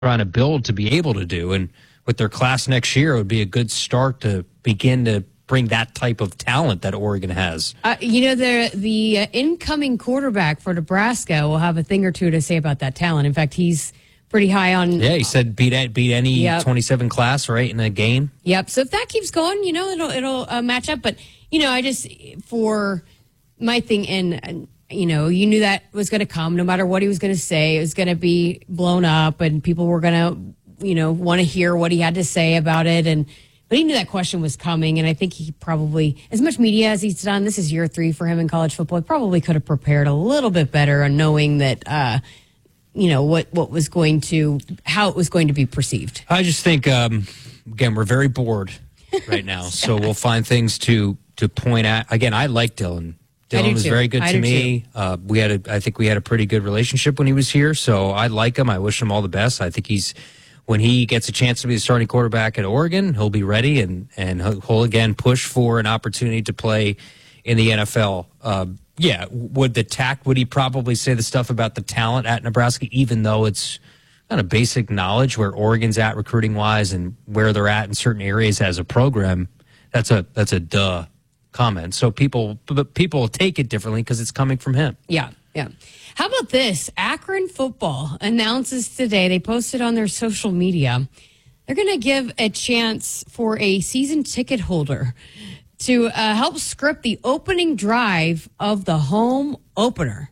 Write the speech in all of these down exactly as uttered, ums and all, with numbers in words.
trying to build to be able to do. And with their class next year, it would be a good start to begin to bring that type of talent that Oregon has. Uh, you know, the the uh, incoming quarterback for Nebraska will have a thing or two to say about that talent. In fact, he's pretty high on. Yeah, he said beat beat any yep. twenty-seven class, right, in a game. Yep. So if that keeps going, you know, it'll it'll uh, match up. But you know, I just for my thing, and, and you know, you knew that was going to come, no matter what he was going to say. It was going to be blown up, and people were going to, you know, want to hear what he had to say about it, and. But he knew that question was coming, and I think he probably, as much media as he's done, this is year three for him in college football, he probably could have prepared a little bit better on knowing that, uh, you know, what, what was going to, how it was going to be perceived. I just think, um, again, we're very bored right now, so we'll find things to, to point at. Again, I like Dylan. Dylan was too. very good I to me. Uh, we had, a, I think we had a pretty good relationship when he was here, so I like him. I wish him all the best. I think he's, when he gets a chance to be the starting quarterback at Oregon, he'll be ready, and, and he'll, again, push for an opportunity to play in the N F L. Uh, yeah, would the tact, would he probably say the stuff about the talent at Nebraska, even though it's kind of basic knowledge where Oregon's at recruiting-wise and where they're at in certain areas as a program? That's a that's a duh comment. So people, people take it differently because it's coming from him. Yeah, yeah. How about this? Akron football announces today, they posted on their social media, they're going to give a chance for a season ticket holder to uh, help script the opening drive of the home opener.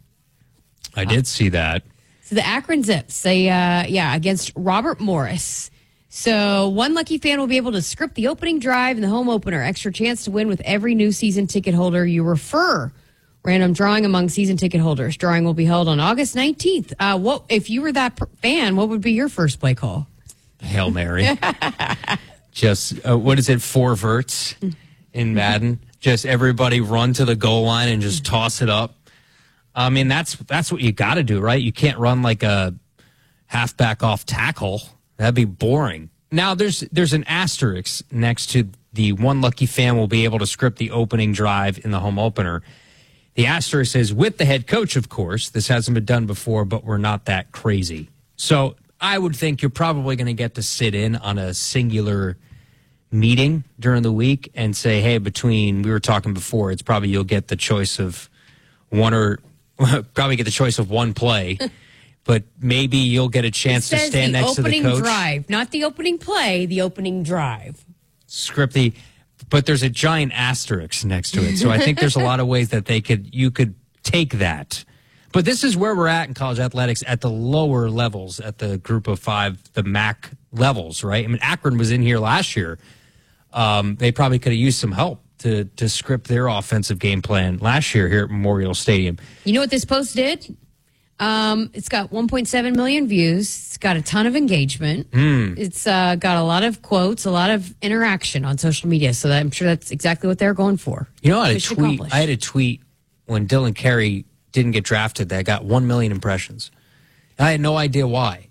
I did see that. So the Akron Zips, they, uh, yeah, against Robert Morris. So one lucky fan will be able to script the opening drive and the home opener. Extra chance to win with every new season ticket holder you refer. Random drawing among season ticket holders. Drawing will be held on August nineteenth. Uh, what if you were that per- fan? What would be your first play call? Hail Mary. Just uh, what is it? Four verts in Madden. Just everybody run to the goal line and just toss it up. I mean, that's that's what you got to do, right? You can't run like a halfback off tackle. That'd be boring. Now there's there's an asterisk next to the one lucky fan will be able to script the opening drive in the home opener. The asterisk says, with the head coach, of course. This hasn't been done before, but we're not that crazy. So I would think you're probably going to get to sit in on a singular meeting during the week and say, hey, between, we were talking before, it's probably you'll get the choice of one or, probably get the choice of one play, but maybe you'll get a chance to stand next to the coach. The opening drive, not the opening play, the opening drive. Script the... But there's a giant asterisk next to it. So I think there's a lot of ways that they could you could take that. But this is where we're at in college athletics at the lower levels, at the group of five, the M A C levels, right? I mean, Akron was in here last year. Um, they probably could have used some help to, to script their offensive game plan last year here at Memorial Stadium. You know what this post did? Um, it's got one point seven million views. It's got a ton of engagement. Mm. It's uh, got a lot of quotes, a lot of interaction on social media. So that, I'm sure that's exactly what they're going for. You know, I had a tweet. I had a tweet when Dylan Carey didn't get drafted that got one million impressions. I had no idea why.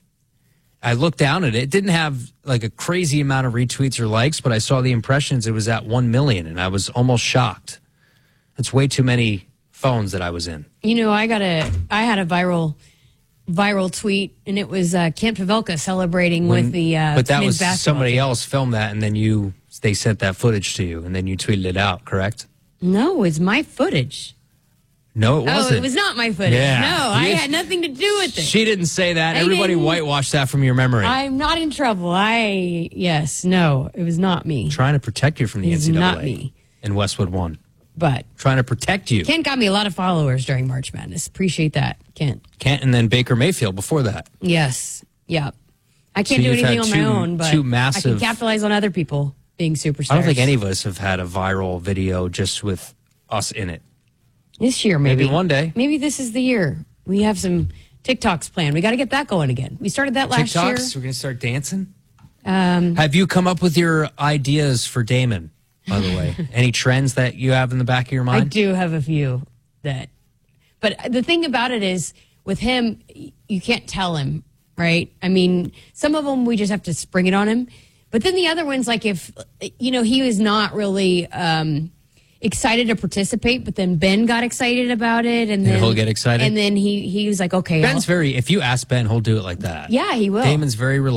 I looked down at it. It didn't have like a crazy amount of retweets or likes, but I saw the impressions. It was at one million, and I was almost shocked. That's way too many phones that I was in. You know, I got a, I had a viral, viral tweet, and it was uh, Camp Pavelka celebrating when, with the uh, but that was somebody team. else filmed that, and then you, they sent that footage to you, and then you tweeted it out, correct? No, it's my footage. No, it wasn't. Oh, it was not my footage. Yeah. No, I had nothing to do with it. She didn't say that. I Everybody didn't. whitewashed that from your memory. I'm not in trouble. I, yes, no, it was not me. Trying to protect you from the It was N C double A. not me. And Westwood won. But trying to protect you. Kent got me a lot of followers during March Madness. Appreciate that, Kent. Kent and then Baker Mayfield before that. Yes. Yeah. I can't So do you've anything had on two- my own, but two massive- I can capitalize on other people being superstars. I don't think any of us have had a viral video just with us in it. This year, maybe. Maybe one day. Maybe this is the year. We have some TikToks planned. We got to get that going again. We started that last TikToks? year. We're going to start dancing? Um, Have you come up with your ideas for Damon, by the way? Any trends that you have in the back of your I mind? do have a few that, but the thing about it is with him, you can't tell him, right? I mean, some of them we just have to spring it on him. But then the other ones, like if, you know, he was not really, um, excited to participate, but then Ben got excited about it, and then he'll get excited? and then he he was like, okay, Ben's I'll- very. If you ask Ben, he'll do it like that. yeah, he will. Damon's very